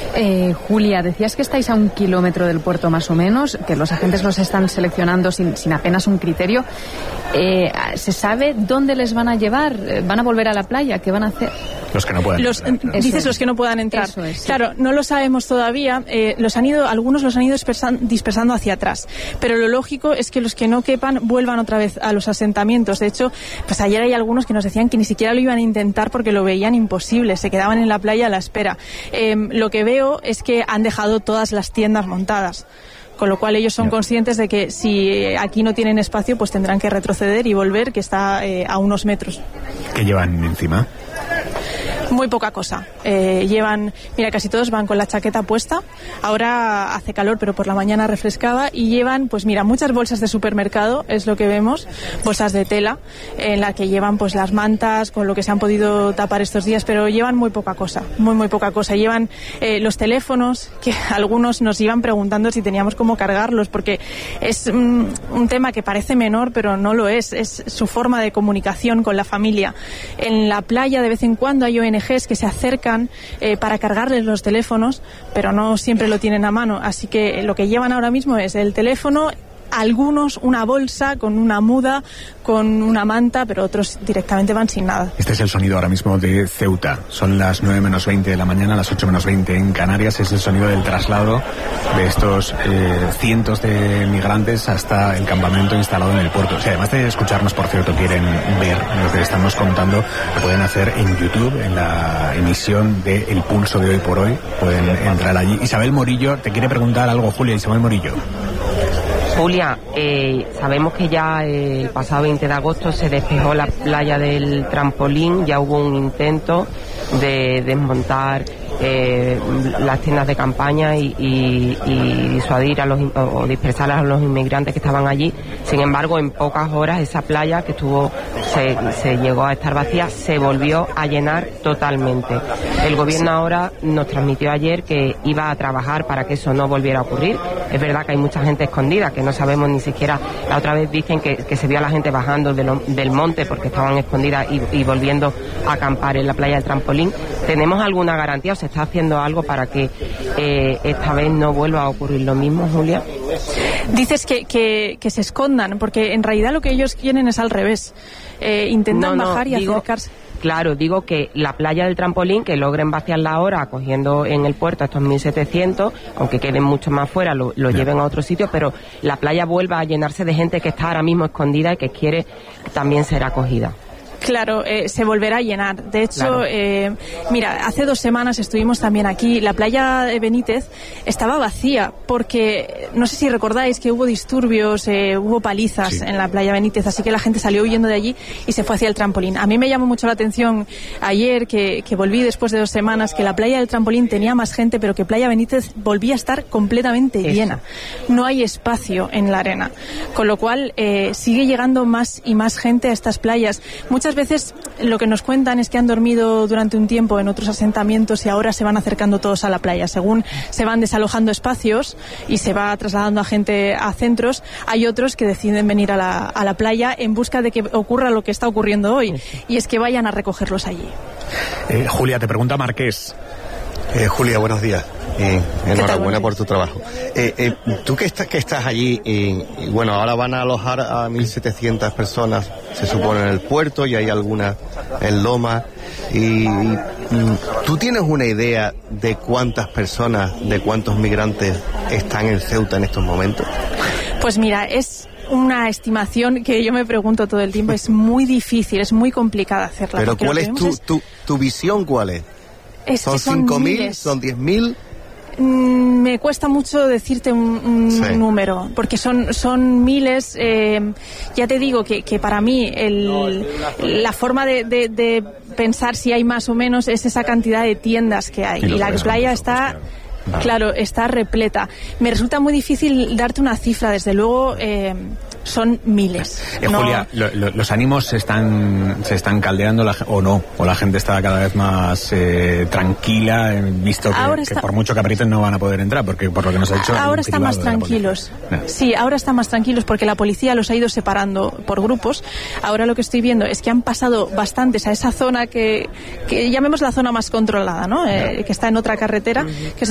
Julia, decías que estáis a 1 kilómetro del puerto más o menos, que los agentes los están seleccionando sin apenas un criterio. ¿Se sabe dónde les van a llevar? ¿Van a volver a la playa? ¿Qué van a hacer? Los que no puedan entrar. Dices los que no puedan entrar. Eso es, sí. Claro, no lo sabemos todavía. Algunos los han ido dispersando hacia atrás. Pero lo lógico es que los que no quepan vuelvan otra vez a los asentamientos. De hecho, pues ayer hay algunos que nos decían que ni siquiera lo iban a intentar porque lo veían imposible. Se quedaban en la playa a la espera. Lo que veo es que han dejado todas las tiendas montadas. Con lo cual ellos son conscientes de que si aquí no tienen espacio, pues tendrán que retroceder y volver, que está a unos metros. ¿Qué llevan encima? Muy poca cosa. Mira, casi todos van con la chaqueta puesta. Ahora hace calor, pero por la mañana refrescaba. Y llevan, pues mira, muchas bolsas de supermercado, es lo que vemos. Bolsas de tela, en la que llevan pues las mantas, con lo que se han podido tapar estos días. Pero llevan muy poca cosa, muy poca cosa. Llevan los teléfonos, que algunos nos iban preguntando si teníamos cómo cargarlos, porque es un tema que parece menor, pero no lo es. Es su forma de comunicación con la familia. En la playa, de vez en cuando, hay ONGs que se acercan para cargarles los teléfonos, pero no siempre lo tienen a mano, así que lo que llevan ahora mismo es el teléfono, algunos una bolsa con una muda, con una manta, pero otros directamente van sin nada. Este es el sonido ahora mismo de Ceuta. Son las 9 menos 20 de la mañana, las 8 menos 20 en Canarias. Es el sonido del traslado de estos cientos de migrantes hasta el campamento instalado en el puerto. Si además de escucharnos, por cierto, quieren ver lo que estamos contando, lo pueden hacer en YouTube, en la emisión de El Pulso de Hoy por Hoy. Pueden entrar allí. Isabel Morillo te quiere preguntar algo, Julia. Isabel Morillo. Julia, sabemos que ya el pasado 20 de agosto se despejó la playa del Trampolín, ya hubo un intento de desmontar las tiendas de campaña y disuadir o dispersar a los inmigrantes que estaban allí. Sin embargo, en pocas horas esa playa que se llegó a estar vacía se volvió a llenar totalmente. El gobierno ahora nos transmitió ayer que iba a trabajar para que eso no volviera a ocurrir. Es verdad que hay mucha gente escondida, que no sabemos ni siquiera, la otra vez dicen que se vio a la gente bajando del monte porque estaban escondidas y volviendo a acampar en la playa del Trampolín. ¿Tenemos alguna garantía o se está haciendo algo para que esta vez no vuelva a ocurrir lo mismo, Julia? Dices que se escondan, porque en realidad lo que ellos quieren es al revés. Intentan bajar y acercarse. Claro, digo que la playa del Trampolín, que logren vaciarla ahora acogiendo en el puerto a estos 1.700, aunque queden mucho más fuera, lo lleven a otro sitio, pero la playa vuelva a llenarse de gente que está ahora mismo escondida y que quiere también ser acogida. Claro, se volverá a llenar. De hecho, claro. Mira, hace 2 semanas estuvimos también aquí. La playa de Benítez estaba vacía porque, no sé si recordáis que hubo disturbios, hubo palizas en la playa Benítez, así que la gente salió huyendo de allí y se fue hacia el Trampolín. A mí me llamó mucho la atención ayer que volví después de 2 semanas, que la playa del Trampolín tenía más gente, pero que playa Benítez volvía a estar completamente llena. No hay espacio en la arena. Con lo cual, sigue llegando más y más gente a estas playas. Muchas veces lo que nos cuentan es que han dormido durante un tiempo en otros asentamientos y ahora se van acercando todos a la playa. Según se van desalojando espacios y se va trasladando a gente a centros, hay otros que deciden venir a la playa en busca de que ocurra lo que está ocurriendo hoy, y es que vayan a recogerlos allí. Julia, te pregunta Marqués. Julia, buenos días. Enhorabuena por tu trabajo. Tú que estás allí, bueno, ahora van a alojar a 1.700 personas, se supone, en el puerto, y hay algunas en Loma. Y ¿tú tienes una idea de cuántas personas, de cuántos migrantes están en Ceuta en estos momentos? Pues mira, es una estimación que yo me pregunto todo el tiempo. Es muy difícil, es muy complicada hacerla. Pero ¿cuál es tu visión? ¿Cuál es? ¿Son 5.000? ¿Son 10.000? Me cuesta mucho decirte un número, porque son miles. Ya te digo que para mí la forma de pensar si hay más o menos es esa cantidad de tiendas que hay. Y la playa está... Claro, está repleta. Me resulta muy difícil darte una cifra, desde luego. Son miles. Julia, los ánimos se están caldeando o no, o la gente está cada vez más tranquila, visto que por mucho que aprieten no van a poder entrar, porque por lo que nos ha dicho... Ahora están más tranquilos. Sí, ahora están más tranquilos porque la policía los ha ido separando por grupos. Ahora lo que estoy viendo es que han pasado bastantes a esa zona que llamemos la zona más controlada, ¿no? Que está en otra carretera, que es